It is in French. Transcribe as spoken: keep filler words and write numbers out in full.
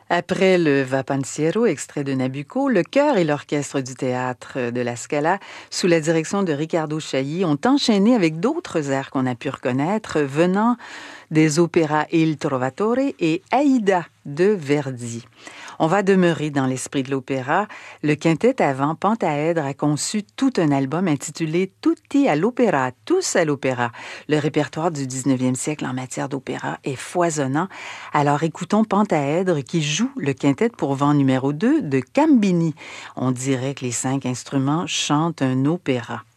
Après le Va Pensiero, extrait de Nabucco, le chœur et l'orchestre du théâtre de la Scala, sous la direction de Riccardo Chailly, ont enchaîné avec d'autres airs qu'on a pu reconnaître venant des opéras Il Trovatore et Aïda de Verdi. On va demeurer dans l'esprit de l'opéra. Le quintet avant Pentaèdre a conçu tout un album intitulé Tutti all'opera, tous à l'opéra. Le répertoire du dix-neuvième siècle en matière d'opéra est foisonnant. Alors écoutons Pentaèdre qui joue le quintet pour vent numéro deux de Cambini. On dirait que les cinq instruments chantent un opéra.